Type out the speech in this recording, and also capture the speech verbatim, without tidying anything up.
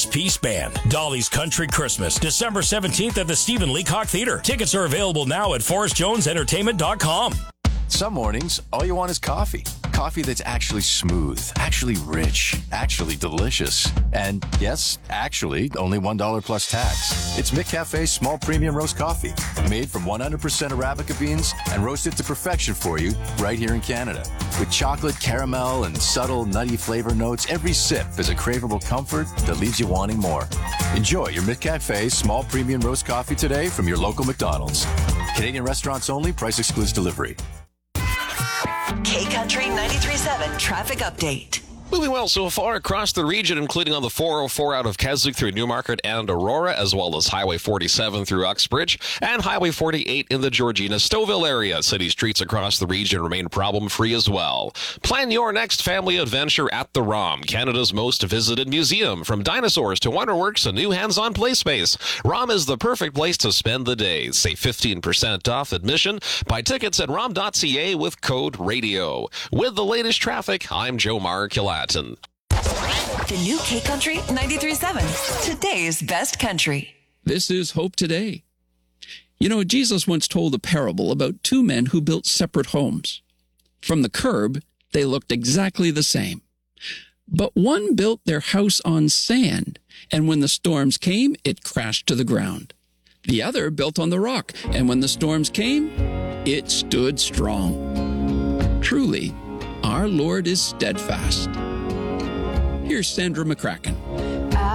Peace Band. Dolly's Country Christmas, December seventeenth at the Stephen Leacock Theater. Tickets are available now at forrest jones entertainment dot com. Some mornings, all you want is coffee. Coffee that's actually smooth, actually rich, actually delicious. And yes, actually, only one dollar plus tax. It's McCafe's small premium roast coffee, made from one hundred percent Arabica beans and roasted to perfection for you right here in Canada. With chocolate, caramel, and subtle nutty flavor notes, every sip is a craveable comfort that leaves you wanting more. Enjoy your McCafe small premium roast coffee today from your local McDonald's. Canadian restaurants only, price excludes delivery. K-Country ninety-three point seven Traffic Update. Moving well so far across the region, including on the four oh four out of Keswick through Newmarket and Aurora, as well as Highway forty-seven through Uxbridge, and Highway forty-eight in the Georgina-Stouffville area. City streets across the region remain problem-free as well. Plan your next family adventure at the ROM, Canada's most visited museum. From dinosaurs to Wonderworks and new hands-on play space, ROM is the perfect place to spend the day. Save fifteen percent off admission. Buy tickets at rom dot c a with code RADIO. With the latest traffic, I'm Joe Markilat. The new K-Country ninety-three point seven, today's best country. This is Hope Today. You know, Jesus once told a parable about two men who built separate homes. From the curb, they looked exactly the same. But one built their house on sand, and when the storms came, it crashed to the ground. The other built on the rock, and when the storms came, it stood strong. Truly, our Lord is steadfast. Here's Sandra McCracken.